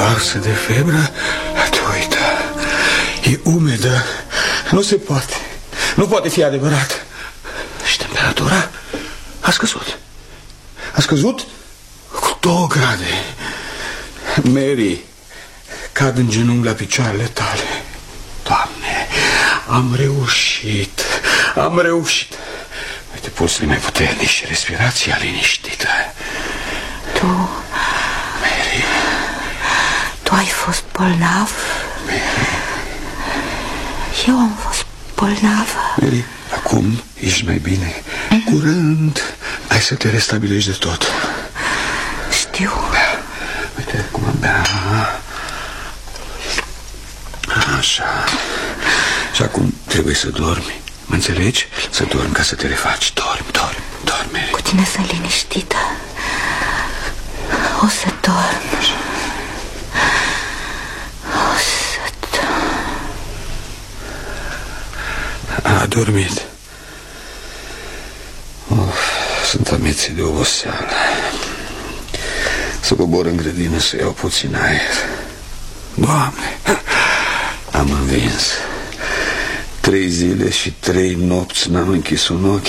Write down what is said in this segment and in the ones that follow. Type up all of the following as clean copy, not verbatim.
arsă de febră. Tu uita, e umedă. Nu se poate. Nu poate fi adevărat. Și temperatura a scăzut. A scăzut cu 2 grade. Mary, cad în genunchi la picioarele tale. Doamne, am reușit. Am reușit. Uite, pulsul mai puternic și respirația liniștită. Tu... Mary. Tu ai fost bolnav? Mary. Eu am fost bolnavă. Mary, acum ești mai bine. Curând ai să te restabilești de tot. Știu. Bea. Uite cum am bea. Așa. Și acum trebuie să dormi. Mă înțelegi? Să dormi ca să te refaci. Dormi. Cu tine sunt liniștită. O să dorm. O să dorm. A dormit. Sunt amețit de oboseală. Să cobor în grădină să iau puțin aer. Doamne, am învins. 3 zile și 3 nopți n-am închis un ochi.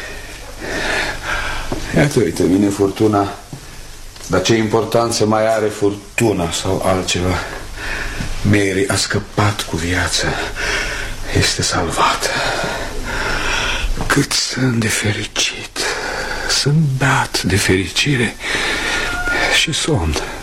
Iată, uite, vine furtuna. Dar ce importanță mai are furtuna sau altceva? Mary a scăpat cu viață. Este salvată. Cât sunt de fericit. Sunt beat de fericire și somn.